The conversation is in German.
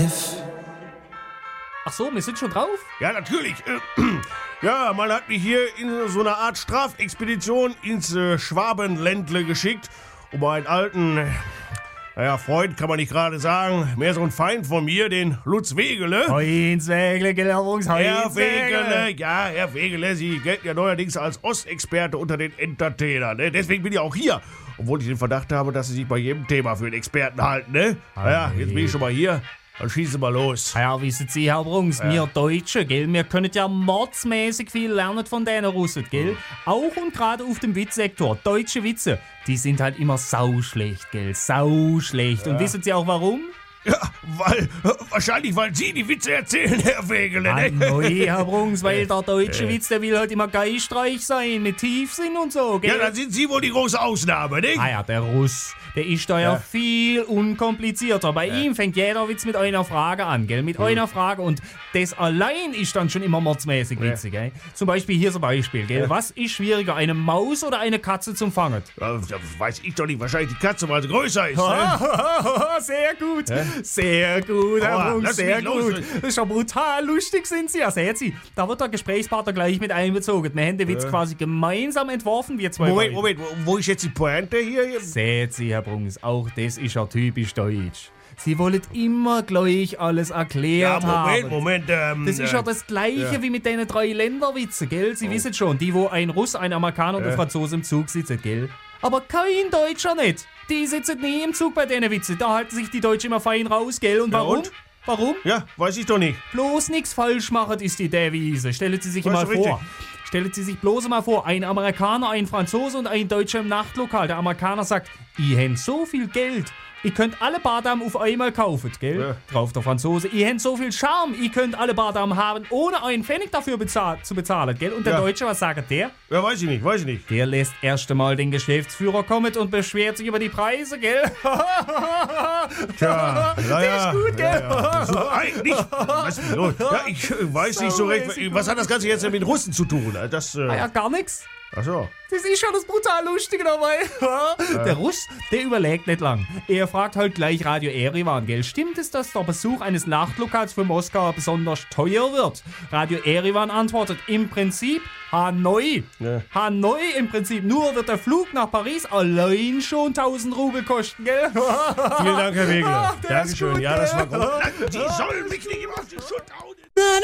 Ach so, wir sind schon drauf? Ja, natürlich. Ja, man hat mich hier in so einer Art Strafexpedition ins Schwabenländle geschickt, um einen alten, Freund kann man nicht gerade sagen, mehr so ein Feind von mir, den Lutz Wegele. Heinz Wegele, Jungs, Herr Wegele, ja, Herr Wegele, Sie gelten ja neuerdings als Ostexperte unter den Entertainern, ne? Deswegen bin ich auch hier, obwohl ich den Verdacht habe, dass Sie sich bei jedem Thema für einen Experten halten, ne? Naja, jetzt bin ich schon mal hier. Dann schießen wir los. Ja, wissen Sie, Herr Brungs, wir Deutsche, gell, wir können ja mordsmäßig viel lernen von denen Russen, gell? Auch und gerade auf dem Witzsektor. Deutsche Witze, die sind halt immer sauschlecht, gell? Sauschlecht. Und wissen Sie auch warum? Ja, wahrscheinlich, weil Sie die Witze erzählen, Herr Wegele, ne? Nee, Herr Brungs, weil der deutsche Witz, der will halt immer geistreich sein, mit Tiefsinn und so, gell? Ja, dann sind Sie wohl die große Ausnahme, ne? Ah ja, der Russ, der ist da ja viel unkomplizierter. Bei ihm fängt jeder Witz mit einer Frage an, gell? Mit einer Frage, und das allein ist dann schon immer mordsmäßig witzig, gell? Zum Beispiel hier so ein Beispiel, gell? Was ist schwieriger, eine Maus oder eine Katze zum Fangen? Das weiß ich doch nicht, wahrscheinlich die Katze, weil sie größer ist, ne? Sehr gut. Sehr gut, Herr Brunks, sehr gut. Das ist schon brutal lustig, sind Sie. Ja, sehen Sie, da wird der Gesprächspartner gleich mit einbezogen. Wir haben den Witz quasi gemeinsam entworfen, wir zwei. Moment, wo ist jetzt die Pointe hier? Sehen Sie, Herr Brunks, auch das ist ja typisch deutsch. Sie wollen immer gleich alles erklärt haben. Moment. Das ist ja das Gleiche wie mit den 3 Länderwitzen, gell? Sie wissen schon, die, wo ein Russ, ein Amerikaner und ein Franzose im Zug sitzen, gell? Aber kein Deutscher nicht. Die sitzen nie im Zug bei denen Witzen. Da halten sich die Deutschen immer fein raus, gell? Und warum? Und? Warum? Ja, weiß ich doch nicht. Bloß nichts falsch machen ist die Devise. Stellen Sie sich mal richtig. vor. Stellen Sie sich bloß mal vor, ein Amerikaner, ein Franzose und ein Deutscher im Nachtlokal. Der Amerikaner sagt, ihr habt so viel Geld. Ihr könnt alle Bardamen auf einmal kaufen, gell? Ja. Drauf der Franzose, ihr habt so viel Charme, ihr könnt alle Bardamen haben, ohne einen Pfennig dafür zu bezahlen, gell? Und der Deutsche, was sagt der? Ja, weiß ich nicht. Der lässt erst einmal den Geschäftsführer kommen und beschwert sich über die Preise, gell? Tja, Der ist gut, gell? Ja. So, eigentlich, was ist los? Ja, ich weiß nicht so recht, was hat das Ganze jetzt mit Russen zu tun? Das, Ja, gar nichts. Ach so. Das ist schon das brutal Lustige dabei. Der Russ, der überlegt nicht lang. Er fragt halt gleich Radio Erivan, gell? Stimmt es, dass der Besuch eines Nachtlokals für Moskau besonders teuer wird? Radio Erivan antwortet, im Prinzip Hanoi. Ja. Hanoi im Prinzip. Nur wird der Flug nach Paris allein schon 1000 Rubel kosten, gell? Vielen Dank, Herr Wegele. Der ist Dankeschön. gut, Ja, das war gell? gut. Sie sollen mich nicht immer auf die Schuld hauen.